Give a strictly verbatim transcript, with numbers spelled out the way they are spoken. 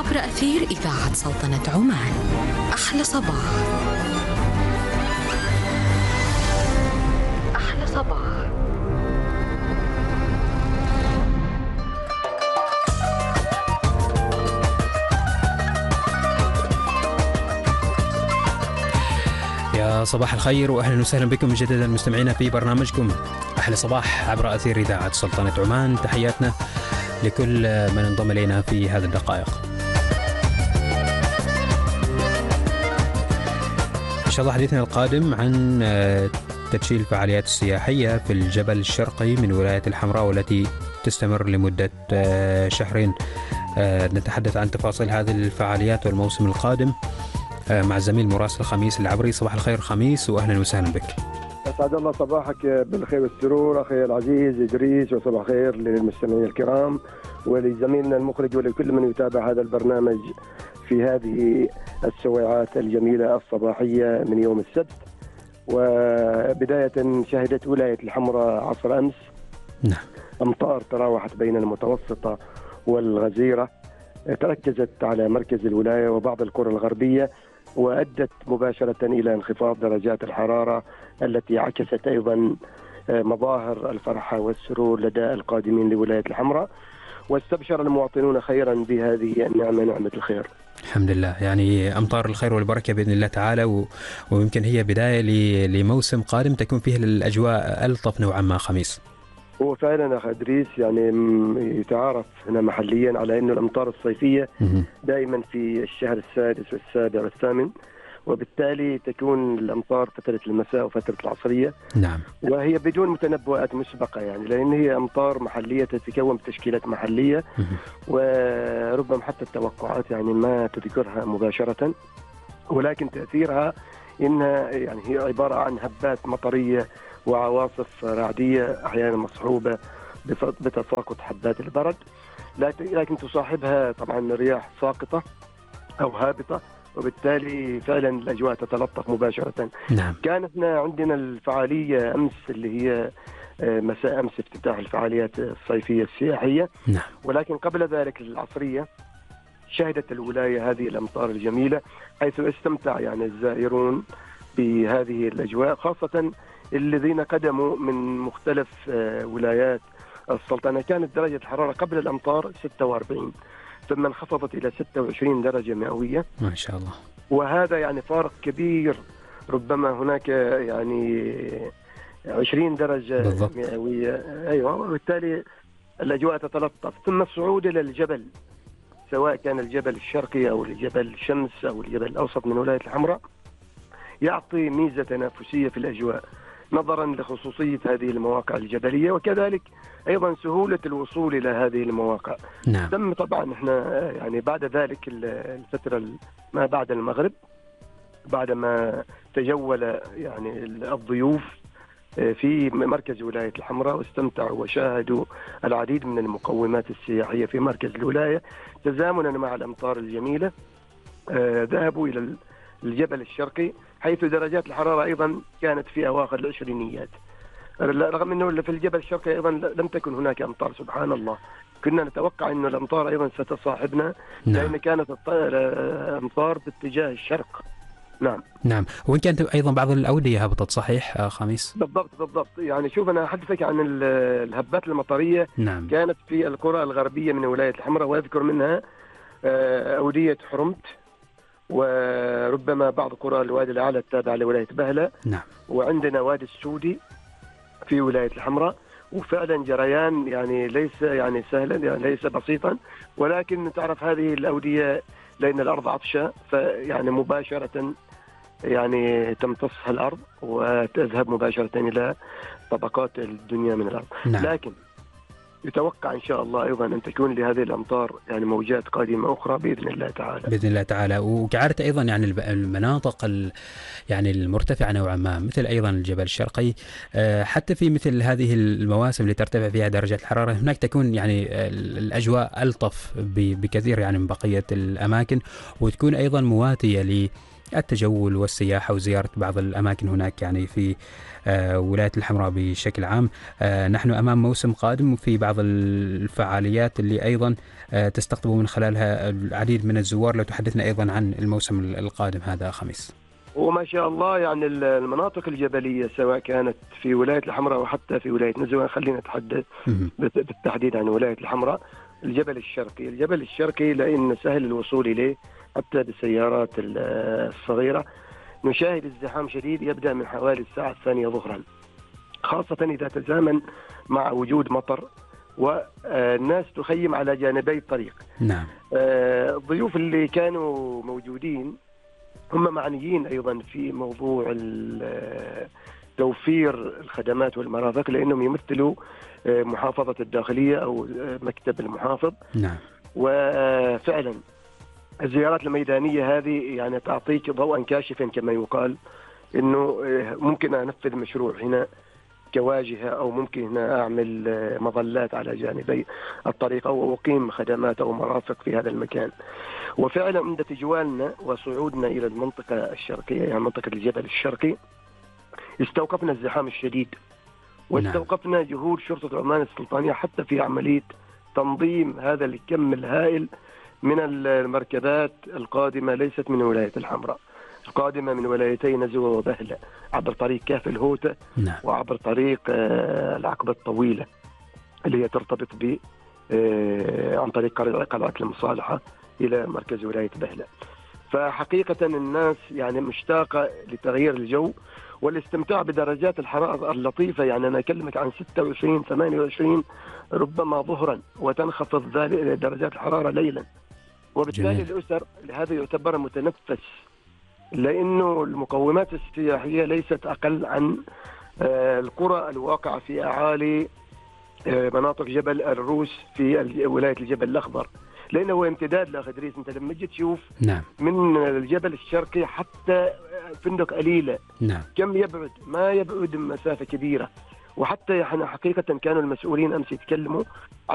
عبر أثير إذاعة سلطنة عمان. أحلى صباح. أحلى صباح. يا صباح الخير وأهلا وسهلا بكم مجددا مستمعينا في برنامجكم أحلى صباح عبر أثير إذاعة سلطنة عمان. تحياتنا لكل من انضم إلينا في هذه الدقائق. إن شاء الله حديثنا القادم عن تدشين الفعاليات السياحية في الجبل الشرقي من ولاية الحمراء والتي تستمر لمدة شهرين. نتحدث عن تفاصيل هذه الفعاليات والموسم القادم مع الزميل مراسل خميس العبري. صباح الخير خميس وأهلا وسهلا بك. أسعد الله صباحك بالخير والسرور أخي العزيز إدريس، وصباح خير للمستمعين الكرام ولزميلنا المخرج ولكل من يتابع هذا البرنامج في هذه السويعات الجميلة الصباحية من يوم السبت. وبداية شهدت ولاية الحمراء عصر أمس نعم أمطار تراوحت بين المتوسطة والغزيرة، تركزت على مركز الولاية وبعض القرى الغربية، وأدت مباشرة إلى انخفاض درجات الحرارة التي عكست أيضا مظاهر الفرح والسرور لدى القادمين لولاية الحمراء. واستبشر المواطنون خيرا بهذه النعمة، نعمة الخير. الحمد لله، يعني أمطار الخير والبركة بإذن الله تعالى، و... ويمكن هي بداية ل... لموسم قادم تكون فيه الأجواء ألطف نوعا ما خميس. هو فعلا أخي إدريس يعني يتعارف هنا محليا على أن الأمطار الصيفية دائما في الشهر السادس والسابع والثامن، وبالتالي تكون الأمطار فترة المساء وفترة العصرية. نعم. وهي بدون متنبؤات مسبقة، يعني لأن هي أمطار محلية تتكون بتشكيلات محلية، وربما حتى التوقعات يعني ما تذكرها مباشرة، ولكن تأثيرها إنها يعني هي عبارة عن هبات مطرية وعواصف رعدية أحيانا مصحوبة بتساقط حبات البرد، لكن تصاحبها طبعا رياح ساقطة أو هابطة، وبالتالي فعلا الأجواء تتلطف مباشرة. نعم. كانت عندنا الفعالية أمس اللي هي مساء أمس افتتاح الفعاليات الصيفية السياحية. نعم. ولكن قبل ذلك العصرية شهدت الولاية هذه الأمطار الجميلة، حيث استمتع يعني الزائرون بهذه الأجواء، خاصة الذين قدموا من مختلف ولايات السلطنة. كانت درجة الحرارة قبل الأمطار ستة وأربعين، ثم انخفضت إلى ستة وعشرين درجة مئوية ما شاء الله، وهذا يعني فارق كبير، ربما هناك يعني عشرين درجة بالضبط. مئوية. أيوة، وبالتالي الأجواء تتلطف. ثم الصعود إلى الجبل، سواء كان الجبل الشرقي أو الجبل الشمس أو الجبل الأوسط من ولاية الحمراء، يعطي ميزة تنافسية في الأجواء نظرا لخصوصية هذه المواقع الجبلية، وكذلك أيضا سهولة الوصول إلى هذه المواقع. نعم. تم طبعا احنا يعني بعد ذلك الفترة ما بعد المغرب، بعدما تجول يعني الضيوف في مركز ولاية الحمراء واستمتعوا وشاهدوا العديد من المقومات السياحية في مركز الولاية تزامنا مع الأمطار الجميلة، ذهبوا إلى الجبل الشرقي حيث درجات الحرارة أيضا كانت في أواخر العشرينيات، رغم أنه في الجبل الشرقي أيضا لم تكن هناك أمطار. سبحان الله، كنا نتوقع أن الأمطار أيضا ستصاحبنا. نعم. لأن كانت الأمطار باتجاه الشرق. نعم نعم. وإن كانت أيضا بعض الأودية هبطت، صحيح خميس؟ بالضبط بالضبط. يعني شوف أنا أحدثك عن الهبات المطرية. نعم. كانت في القرى الغربية من ولاية الحمراء، وأذكر منها أودية حرمت، وربما بعض قرى الوادي الأعلى التابعة لولاية بهلة. نعم. وعندنا وادي السودي في ولاية الحمراء، وفعلا جريان يعني ليس يعني سهلا، يعني ليس بسيطا، ولكن تعرف هذه الأودية لأن الأرض عطشة، فيعني مباشرة يعني تمتصها الأرض وتذهب مباشرة إلى طبقات الدنيا من الأرض. نعم. لكن يتوقع إن شاء الله أيضا أن تكون لهذه الأمطار يعني موجات قادمة أخرى بإذن الله تعالى. بإذن الله تعالى. وكعادة أيضا يعني المناطق يعني المرتفعة نوعا ما مثل أيضا الجبل الشرقي، حتى في مثل هذه المواسم اللي ترتفع فيها درجة الحرارة هناك تكون يعني الأجواء ألطف بكثير يعني من بقية الأماكن، وتكون أيضا مواتية ل التجول والسياحة وزيارة بعض الأماكن هناك يعني في ولاية الحمراء بشكل عام. نحن أمام موسم قادم في بعض الفعاليات اللي أيضا تستقطب من خلالها العديد من الزوار. لو تحدثنا أيضا عن الموسم القادم هذا خميس. وما شاء الله يعني المناطق الجبلية سواء كانت في ولاية الحمراء وحتى في ولاية نزوة، خلينا نتحدث بالتحديد عن ولاية الحمراء. الجبل الشرقي الجبل الشرقي لأن سهل الوصول إليه حتى بالسيارات الصغيرة. نشاهد ازدحام شديد يبدأ من حوالي الساعة الثانية ظهرا، خاصة إذا تزامن مع وجود مطر والناس تخيم على جانبي الطريق. نعم. الضيوف اللي كانوا موجودين هم معنيين أيضا في موضوع توفير الخدمات والمرافق، لأنهم يمثلوا محافظة الداخلية أو مكتب المحافظ. نعم. وفعلا الزيارات الميدانية هذه يعني تعطيك ضوءا كاشفا كما يقال، إنه ممكن أنفذ مشروع هنا كواجهة، أو ممكن هنا أعمل مظلات على جانبي الطريق، أو أقيم خدمات أو مرافق في هذا المكان. وفعلا عند تجوالنا وصعودنا إلى المنطقة الشرقية يعني منطقة الجبل الشرقي استوقفنا الزحام الشديد، واستوقفنا جهود شرطة عمان السلطانية حتى في عملية تنظيم هذا الكم الهائل من المركبات القادمة ليست من ولاية الحمراء، القادمة من ولايتي نزوة وبهلة عبر طريق كهف الهوتة. نعم. وعبر طريق العقبة الطويلة اللي هي ترتبط ب عن طريق قلعة المصالحة إلى مركز ولاية بهلة. فحقيقة الناس يعني مشتاقة لتغيير الجو والاستمتاع بدرجات الحرارة اللطيفة. يعني أنا أكلمك عن ستة وعشرين ثمانية وعشرين ربما ظهرا، وتنخفض ذلك درجات الحرارة ليلا. وبالتالي جميل. الأسر هذا يعتبر متنفس، لأنه المقومات السياحية ليست أقل عن القرى الواقعة في أعالي مناطق جبل الروس في ولاية الجبل الأخضر، لأنه امتداد لأخ إدريس. أنت لما تجي تشوف نعم. من الجبل الشرقي حتى فندق قليلة، نعم. كم يبعد؟ ما يبعد مسافة كبيرة. وحتى احنا حقيقة كانوا المسؤولين أمس يتكلموا